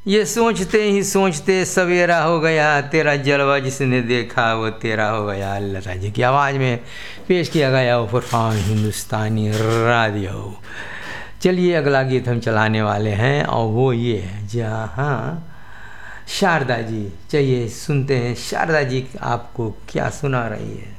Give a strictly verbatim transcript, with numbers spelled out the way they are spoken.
ये सोचते ही सोचते सवेरा हो गया, तेरा जलवा जिसने देखा वो तेरा हो गया। लता जी की आवाज़ में पेश किया गया फुरकान हिंदुस्तानी रेडियो। चलिए अगला गीत हम चलाने वाले हैं और वो ये है जहाँ शारदा जी। चलिए सुनते हैं शारदा जी आपको क्या सुना रही है।